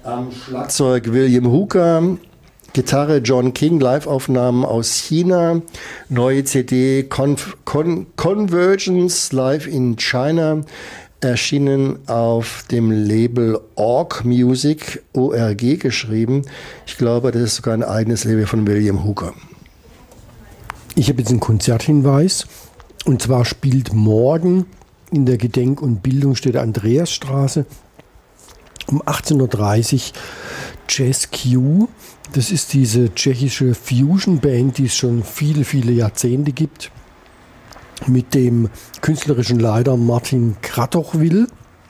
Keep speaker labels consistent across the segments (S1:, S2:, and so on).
S1: Am Schlagzeug William Hooker, Gitarre John King, Live-Aufnahmen aus China, neue CD Convergence Live in China, erschienen auf dem Label Org Music, ORG geschrieben. Ich glaube, das ist sogar ein eigenes Label von William Hooker.
S2: Ich habe jetzt einen Konzerthinweis, und zwar spielt morgen in der Gedenk- und Bildungsstätte Andreasstraße um 18.30 Uhr Jazz Q. Das ist diese tschechische Fusion-Band, die es schon viele, viele Jahrzehnte gibt, mit dem künstlerischen Leiter Martin Kratochwil.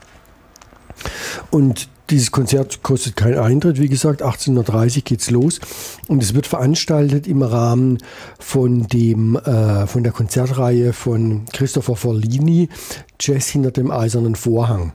S2: Und dieses Konzert kostet keinen Eintritt, wie gesagt, 18.30 Uhr geht's los. Und es wird veranstaltet im Rahmen von der Konzertreihe von Christopher Forlini, Jazz hinter dem eisernen Vorhang.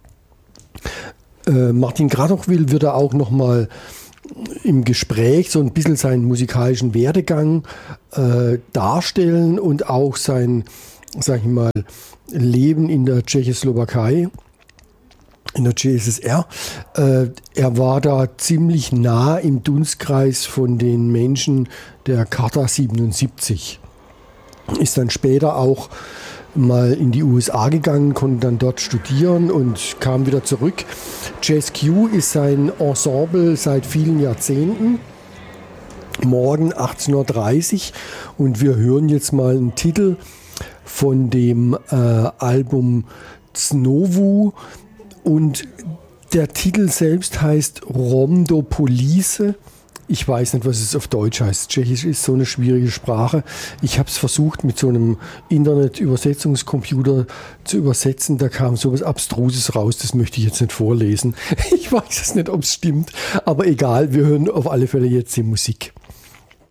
S2: Martin Kratochwil wird da auch nochmal im Gespräch so ein bisschen seinen musikalischen Werdegang darstellen und auch sein, sag ich mal, Leben in der Tschechoslowakei, in der CSSR. Er war da ziemlich nah im Dunstkreis von den Menschen der Charta 77. Ist dann später auch mal in die USA gegangen, konnte dann dort studieren und kam wieder zurück. Jazz Q ist sein Ensemble seit vielen Jahrzehnten. Morgen 18.30 Uhr und wir hören jetzt mal einen Titel von dem Album Znowu und der Titel selbst heißt Romdopolise. Ich weiß nicht, was es auf Deutsch heißt. Tschechisch ist so eine schwierige Sprache. Ich habe es versucht, mit so einem Internet-Übersetzungscomputer zu übersetzen. Da kam so was Abstruses raus. Das möchte ich jetzt nicht vorlesen. Ich weiß es nicht, ob es stimmt. Aber egal, wir hören auf alle Fälle jetzt die Musik.